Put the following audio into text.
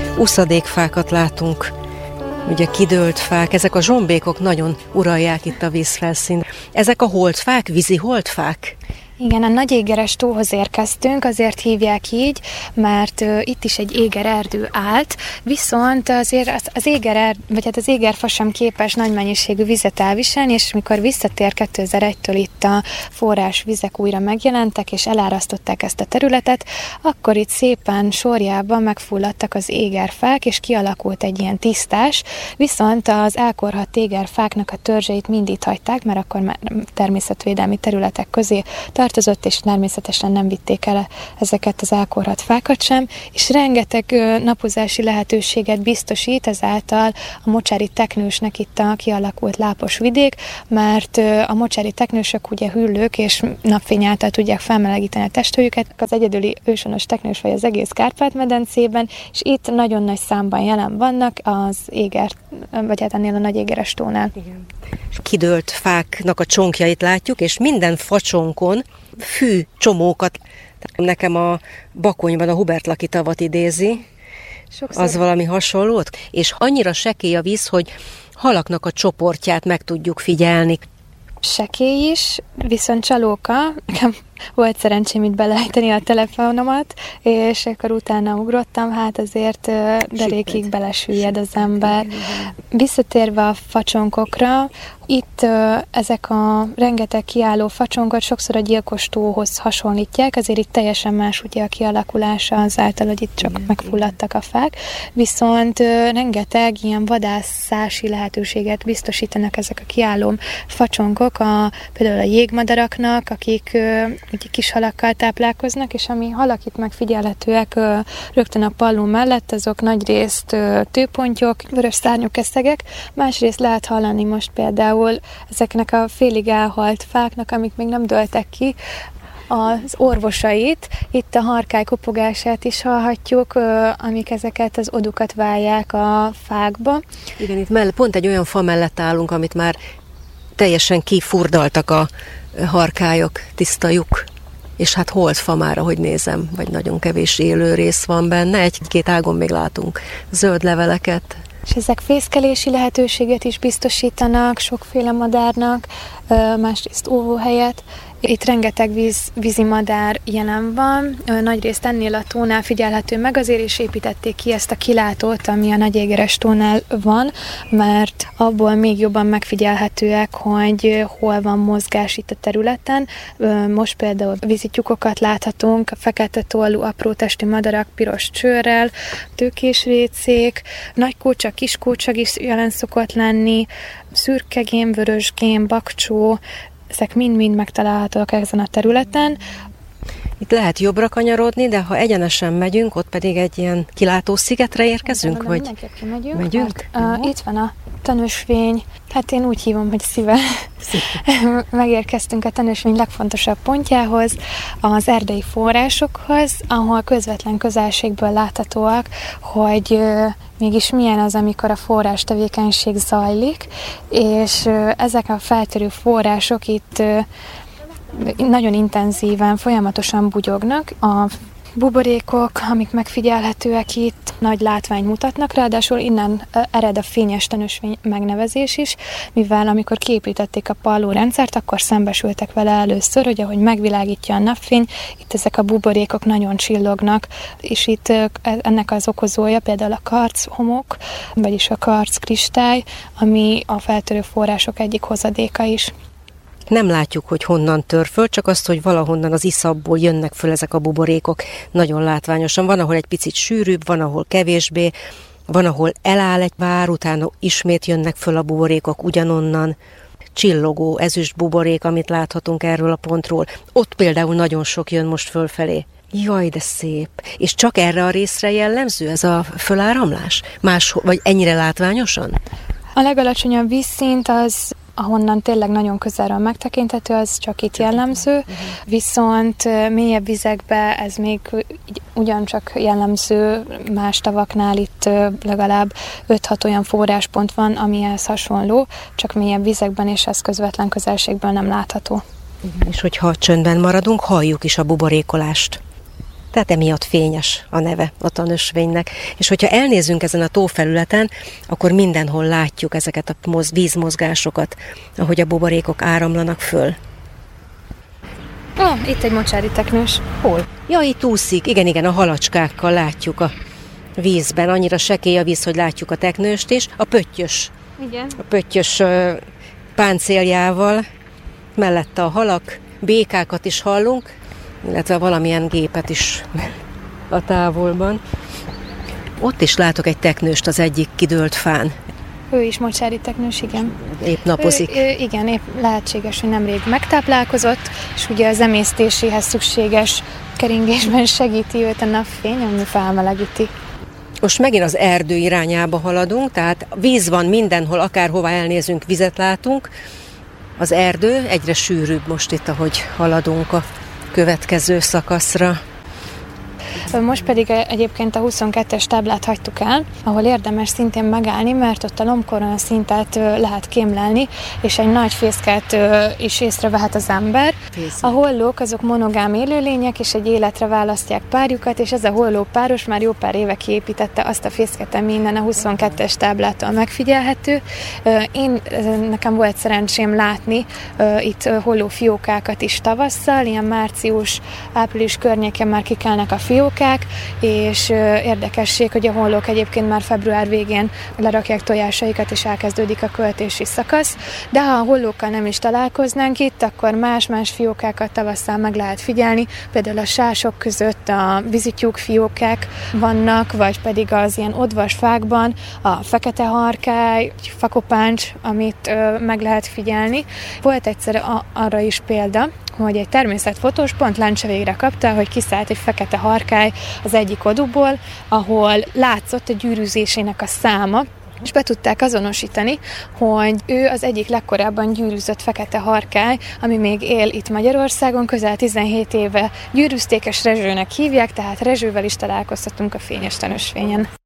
uszadékfákat látunk, ugye kidőlt fák, ezek a zsombékok nagyon uralják itt a vízfelszínt. Ezek a holdfák, vízi holdfák? Igen, a Nagyégeres tóhoz érkeztünk, azért hívják így, mert itt is egy égererdő állt, viszont azért az égerfa sem képes nagy mennyiségű vizet elviselni, és mikor visszatér 2001-től itt a forrásvizek újra megjelentek, és elárasztották ezt a területet, akkor itt szépen sorjában megfulladtak az égerfák, és kialakult egy ilyen tisztás, viszont az elkorhadt égerfáknak a törzseit mind itt hagyták, mert akkor már természetvédelmi területek közé tartozott, és természetesen nem vitték el ezeket az elkorhadt fákat sem, és rengeteg napozási lehetőséget biztosít ezáltal a mocsári teknősnek itt a kialakult lápos vidék, mert a mocsári teknősök ugye hüllők és napfény által tudják felmelegíteni a testhőjüket. Az egyedüli őshonos teknősfaj az egész Kárpát-medencében, és itt nagyon nagy számban jelen vannak az éger, vagy hát ennél a Nagyégeres tónál. Igen. Kidőlt fáknak a csonkjait látjuk, és minden facsonkon fű csomókat. Nekem a Bakonyban a Hubertlaki tavat idézi, sokszor. Az valami hasonlót, és annyira sekély a víz, hogy halaknak a csoportját meg tudjuk figyelni. Sekély is, viszont csalóka. Nekem volt szerencsém itt beleejteni a telefonomat, és akkor utána ugrottam, hát azért derékig belesüllyed az ember. Visszatérve a facsonkokra, itt ezek a rengeteg kiálló facsonkot sokszor a gyilkos tóhoz hasonlítják, azért itt teljesen más ugye a kialakulása azáltal, hogy itt csak megfulladtak a fák, viszont rengeteg ilyen vadászási lehetőséget biztosítanak ezek a kiálló facsonkok, például a jégmadaraknak, akik ugye kis halakkal táplálkoznak, és ami halak itt megfigyelhetőek rögtön a palló mellett, azok nagyrészt tőpontyok, vörös szárnyú keszegek, másrészt lehet hallani most például ezeknek a félig elhalt fáknak, amik még nem dőltek ki, az orvosait, itt a harkály kopogását is hallhatjuk, amik ezeket az odukat válják a fákba. Igen, itt pont egy olyan fa mellett állunk, amit már teljesen kifurdaltak a harkályok, tiszta lyuk, és hát holdfa már, ahogy nézem, vagy nagyon kevés élő rész van benne, egy-két ágon még látunk zöld leveleket. És ezek fészkelési lehetőséget is biztosítanak sokféle madárnak, másrészt óvóhelyet. Itt rengeteg vízi madár jelen van, nagyrészt ennél a tónál figyelhető meg, azért is építették ki ezt a kilátót, ami a Nagyégeres tónál van, mert abból még jobban megfigyelhetőek, hogy hol van mozgás itt a területen. Most például vízityukokat láthatunk, fekete tollú, apró testű madarak piros csőrrel, tőkésrécék, nagykócsak, kiskócsak is jelen szokott lenni, szürkegém, vörösgém, bakcsó, ezek mind-mind megtalálhatók ezen a területen. Itt lehet jobbra kanyarodni, de ha egyenesen megyünk, ott pedig egy ilyen kilátó szigetre érkezünk, vagy megyünk? Itt van a Tanúsvény, hát én úgy hívom, hogy szíve. Megérkeztünk a Tanúsvény legfontosabb pontjához, az erdei forrásokhoz, ahol közvetlen közelségből láthatóak, hogy mégis milyen az, amikor a forrás tevékenység zajlik, és ezek a feltörő források itt nagyon intenzíven, folyamatosan bugyognak. A buborékok, amik megfigyelhetőek itt, nagy látványt mutatnak, ráadásul innen ered a fényes tanúsvény megnevezés is, mivel amikor kiépítették a pallórendszert, akkor szembesültek vele először, hogy ahogy megvilágítja a napfény, itt ezek a buborékok nagyon csillognak, és itt ennek az okozója például a karchomok, vagyis a karckristály, ami a feltörő források egyik hozadéka is. Nem látjuk, hogy honnan tör föl, csak azt, hogy valahonnan az iszapból jönnek föl ezek a buborékok nagyon látványosan. Van, ahol egy picit sűrűbb, van, ahol kevésbé, van, ahol eláll egy vár, utána ismét jönnek föl a buborékok ugyanonnan. Csillogó, ezüst buborék, amit láthatunk erről a pontról. Ott például nagyon sok jön most fölfelé. Jaj, de szép. És csak erre a részre jellemző ez a föláramlás? Vagy ennyire látványosan? A legalacsonyabb vízszint az, ahonnan tényleg nagyon közelről megtekinthető, az csak itt jellemző, viszont mélyebb vizekbe ez még ugyancsak jellemző, más tavaknál itt legalább 5-6 olyan forráspont van, amihez hasonló, csak mélyebb vizekben, és ez közvetlen közelségből nem látható. És hogyha csöndben maradunk, halljuk is a buborékolást. Tehát emiatt fényes a neve a tanösvénynek. És hogyha elnézünk ezen a tófelületen, akkor mindenhol látjuk ezeket a vízmozgásokat, ahogy a buborékok áramlanak föl. Itt egy mocsári teknős. Hol? Ja, itt úszik. Igen, a halacskákkal látjuk a vízben. Annyira sekély a víz, hogy látjuk a teknőst is. A pöttyös. Igen. A pöttyös páncéljával. Mellette a halak, békákat is hallunk, illetve valamilyen gépet is a távolban. Ott is látok egy teknőst az egyik kidőlt fán. Ő is mocsári teknős, igen. Épp napozik. Igen, épp lehetséges, hogy nemrég megtáplálkozott, és ugye az emésztéséhez szükséges keringésben segíti őt a napfény, ami felmelegíti. Most megint az erdő irányába haladunk, tehát víz van mindenhol, akárhova elnézünk, vizet látunk. Az erdő egyre sűrűbb most itt, ahogy haladunk a következő szakaszra. Most pedig egyébként a 22-es táblát hagytuk el, ahol érdemes szintén megállni, mert ott a lombkorona szintet lehet kémlelni, és egy nagy fészket is észrevehet az ember. A hollók azok monogám élőlények, és egy életre választják párjukat, és ez a holló páros már jó pár éve kiépítette azt a fészket, ami innen a 22-es táblától megfigyelhető. Nekem volt szerencsém látni itt holló fiókákat is tavasszal, ilyen március-április környékén már kikelnek a fiókák, és érdekesség, hogy a hollók egyébként már február végén lerakják tojásaikat, és elkezdődik a költési szakasz, de ha a hollókkal nem is találkoznánk itt, akkor más-más fiókákat tavasszal meg lehet figyelni, például a sások között a vízityúk fiókák vannak, vagy pedig az ilyen odvas fákban a fekete harkály, fakopáncs, amit meg lehet figyelni. Volt egyszer arra is példa, hogy egy természetfotós pont Lencse végre kapta, hogy kiszállt egy fekete harkály az egyik odúból, ahol látszott a gyűrűzésének a száma, és be tudták azonosítani, hogy ő az egyik legkorábban gyűrűzött fekete harkály, ami még él itt Magyarországon, közel 17 éve gyűrűzték, és rezsőnek hívják, tehát rezsővel is találkoztatunk a fényes tanösvényen.